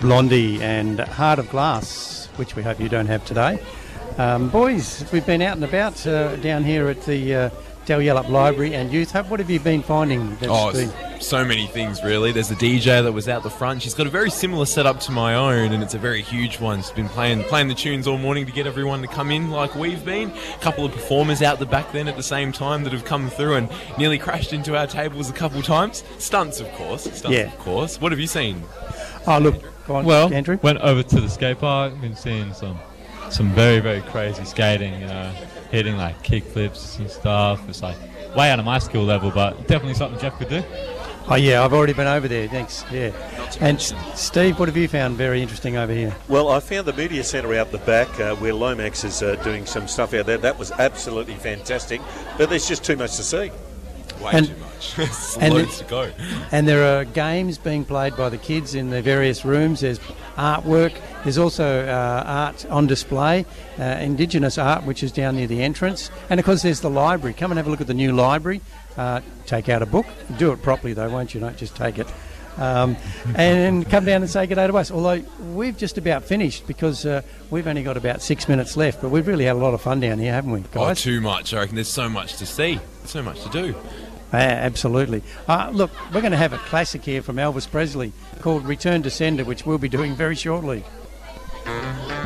Blondie and Heart of Glass, which we hope you don't have today. Boys, we've been out and about down here at the Dal Yallop Library and Youth Hub. What have you been finding? So many things, really. There's a DJ that was out the front. She's got a very similar setup to my own, and it's a very huge one. She's been playing the tunes all morning to get everyone to come in like we've been. A couple of performers out the back then at the same time that have come through and nearly crashed into our tables a couple of times. Stunts, of course. Of course. What have you seen? Oh, look, go on, Andrew. Went over to the skate park. Been seeing some very, very crazy skating, hitting like kick flips and stuff. It's like way out of my skill level, but definitely something Jeff could do. Oh yeah, I've already been over there, thanks. Yeah. And Steve, what have you found very interesting over here? Well, I found the media centre out the back where Lomax is doing some stuff out there. That was absolutely fantastic, but there's just too much to see. Way too much. Loads to go. And there are games being played by the kids in the various rooms. There's artwork. There's also art on display, Indigenous art, which is down near the entrance. And, of course, there's the library. Come and have a look at the new library. Take out a book. Do it properly, though, won't you? Don't just take it. And come down and say good day to us. Although we've just about finished because we've only got about 6 minutes left. But we've really had a lot of fun down here, haven't we, guys? Oh, too much. I reckon there's so much to see. So much to do. Absolutely. Look, we're going to have a classic here from Elvis Presley called Return to Sender, which we'll be doing very shortly.